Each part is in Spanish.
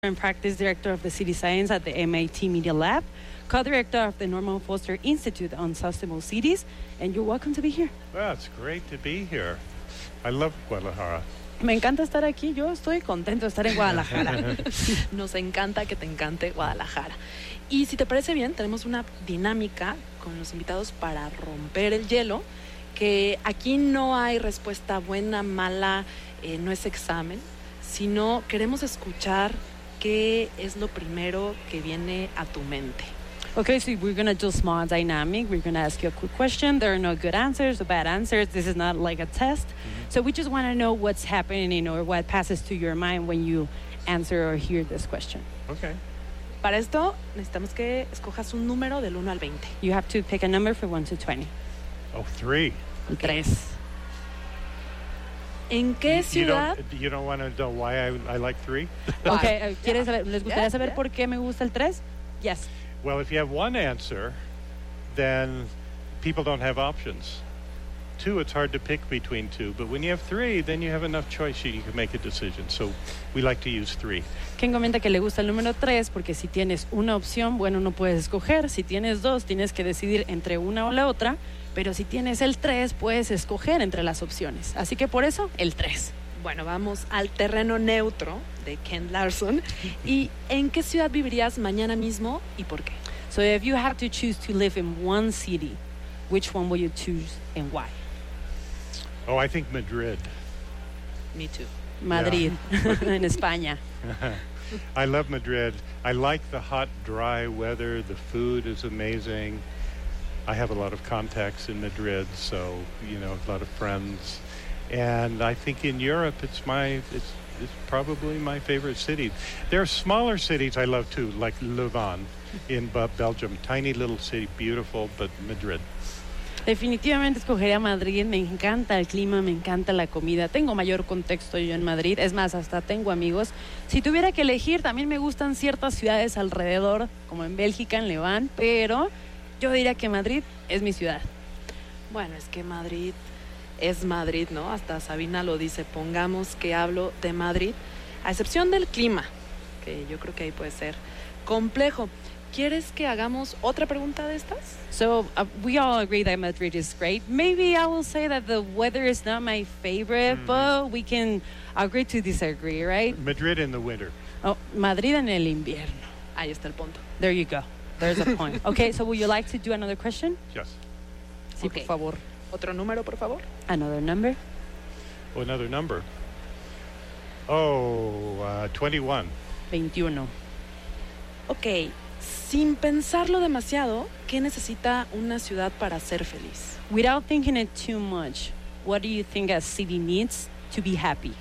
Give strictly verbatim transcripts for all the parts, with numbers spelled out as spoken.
and Practice Director of the City Science at the M I T Media Lab, co-director of the Norman Foster Institute on Sustainable Cities, and you're welcome to be here. Well, it's great to be here. I love Guadalajara. Me encanta estar aquí. Yo estoy contento de estar en Guadalajara. Nos encanta que te encante Guadalajara. Y si te parece bien, tenemos una dinámica con los invitados para romper el hielo, que aquí no hay respuesta buena, mala, eh, no es examen, sino queremos escuchar qué es lo primero que viene a tu mente. Okay, so we're going to do small dynamic. We're going to ask you a quick question. There are no good answers or bad answers. This is not like a test. Mm-hmm. So we just want to know what's happening or what passes to your mind when you answer or hear this question. Okay. Para esto, necesitamos que escojas un número del uno al veinte. You have to pick a number from one to twenty. Oh, three. El tres. ¿En qué You ciudad? don't, you don't want to know why I, I like three? Okay, uh, ¿quieres saber, ¿les gustaría Yeah, saber yeah. por qué me gusta el tres? Yes. Well, if you have one answer, then people don't have options. Two, it's hard to pick between two. But when you have three, then you have enough choice. You can make a decision. So we like to use three. Ken comenta que le gusta el número tres porque si tienes una opción, bueno, no puedes escoger. Si tienes dos, tienes que decidir entre una o la otra. Pero si tienes el tres, puedes escoger entre las opciones. Así que por eso, el tres. Bueno, vamos al terreno neutro de Ken Larson. ¿Y en qué ciudad vivirías mañana mismo y por qué? So if you have to choose to live in one city, which one will you choose and why? Oh, I think Madrid. Me too. Madrid, en España. I love Madrid. I like the hot, dry weather. The food is amazing. I have a lot of contacts in Madrid, so, you know, a lot of friends. And I think in Europe, it's my, it's, it's probably my favorite city. There are smaller cities I love too, like Louvain in Be- Belgium. Tiny little city, beautiful, but Madrid. Definitivamente escogería Madrid. Me encanta el clima, me encanta la comida. Tengo mayor contexto yo en Madrid. Es más, hasta tengo amigos. Si tuviera que elegir, también me gustan ciertas ciudades alrededor, como en Bélgica, en Louvain, pero yo diría que Madrid es mi ciudad. Bueno, es que Madrid es Madrid, ¿no? Hasta Sabina lo dice, pongamos que hablo de Madrid, a excepción del clima, que yo creo que ahí puede ser complejo. ¿Quieres que hagamos otra pregunta de estas? So uh, we all agree that Madrid is great. Maybe I will say that the weather is not my favorite, mm-hmm. but we can agree to disagree, right? Madrid in the winter. Oh, Madrid en el invierno. Ahí está el punto. There you go. There's a point. Okay, so would you like to do another question? Yes. Sí, Okay. por favor. ¿Otro número, por favor? Another number. Oh, another number. Oh, uh, twenty-one. veintiuno. Ok, sin pensarlo demasiado, ¿qué necesita una ciudad para ser feliz? Without thinking it too much, what do you think a city needs to be happy?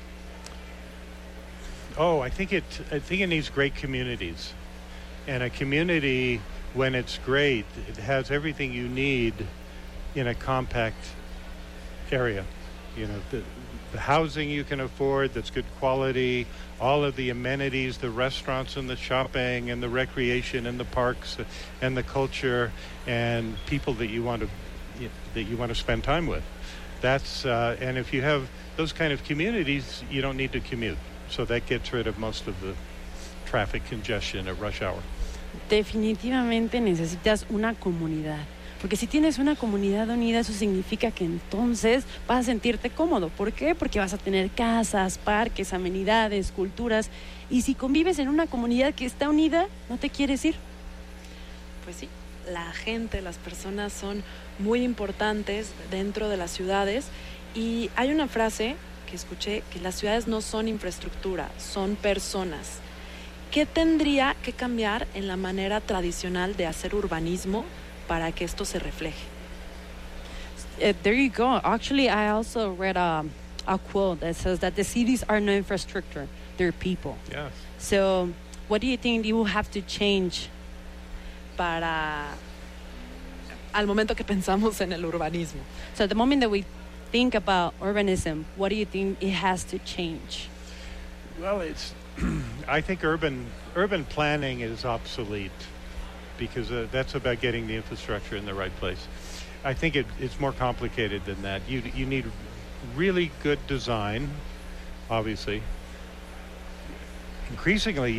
Oh, I think it. I think it needs great communities, and a community, when it's great, it has everything you need in a compact area. You know, the, the housing you can afford that's good quality, all of the amenities, the restaurants and the shopping and the recreation and the parks and the culture and people that you want to that you want to spend time with. That's uh, and if you have those kind of communities, you don't need to commute. So that gets rid of most of the traffic congestion at rush hour. Definitivamente necesitas una comunidad. Porque si tienes una comunidad unida, eso significa que entonces vas a sentirte cómodo. ¿Por qué? Porque vas a tener casas, parques, amenidades, culturas. Y si convives en una comunidad que está unida, no te quieres ir. Pues sí, la gente, las personas son muy importantes dentro de las ciudades. Y hay una frase que escuché, que las ciudades no son infraestructura, son personas. ¿Qué tendría que cambiar en la manera tradicional de hacer urbanismo para que esto se refleje? Uh, there you go. Actually, I also read a, a quote that says that the cities are no infrastructure, they're people. Yes. So, what do you think you will have to change? Para al momento que pensamos en el urbanismo. So, at the moment that we think about urbanism, what do you think it has to change? Well, it's. I think urban urban planning is obsolete because uh, that's about getting the infrastructure in the right place. I think it, it's more complicated than that. You you need really good design, obviously. Increasingly,